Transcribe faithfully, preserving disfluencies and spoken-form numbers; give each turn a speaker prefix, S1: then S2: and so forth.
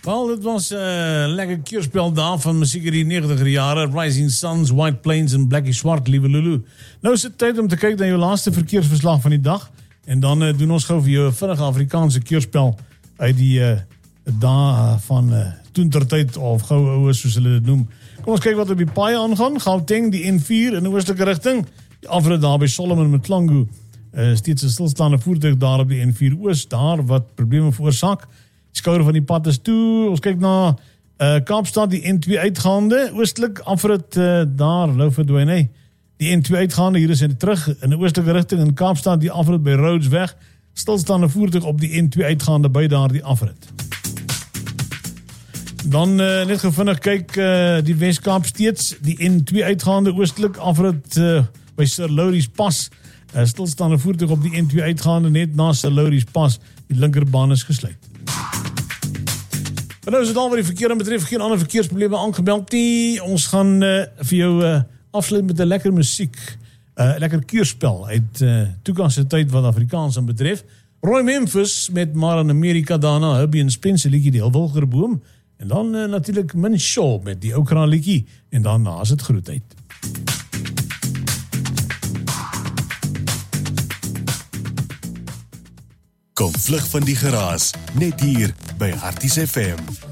S1: Wel, dit was een uh, lekker keerspel daar van muziek in die negentiger jaren. Rising Suns, White Plains en Blackie Swart, Liewe Lulu. Nou is het tijd om te kijken naar je laatste verkeersverslag van die dag. En dan uh, doen ons gauw voor je vinnige Afrikaanse keerspel uit die uh, dae van uh, toen ter tijd, of gauw ouwe, soos hulle dit noem. Kom ons kyk wat op die paai aangaan. Gauteng, die N vier in de oostelike richting. Die afrit daar by Solomon met Klangu. Uh, steeds een stilstaande voertuig daar op die N vier Oos. Daar wat probleme veroorsaak. Die skouder van die pad is toe. Ons kyk na uh, Kaapstad, die N twee uitgaande. Oostelijk afrit uh, daar, nou verdwijn hy. Die N twee uitgaande, hier is hy terug. In de oostelike richting in Kaapstad, die afrit by Rhodes weg. Stilstaande voertuig op die N twee uitgaande by daar die afrit. Dan uh, net gevinnig kyk uh, die Wes-Kaap steeds. Die N twee uitgaande oostelijk afrit uh, by Sir Laurie's Pas. Uh, stilstaande voertuig op die N twee uitgaande net na Sir Laurie's Pas. Die linkerbaan is gesluit. Maar nou is het al wat die verkeer betref, geen ander verkeersprobleme aangemeld nie. Ons gaan uh, vir jou uh, afsluit met 'n lekker musiek. 'n uh, lekker keerspel uit uh, toekomstige tyd wat Afrikaans aan betref. Roy Memphis met Maar in Amerika daarna, Hubby en Spencer liedjie die Wilger Boom. En dan uh, natuurlik Min Shaw met die ou kraan liedjie. En daarna is het groet uit.
S2: Kom vlug van die geraas, net hier by Harties F M.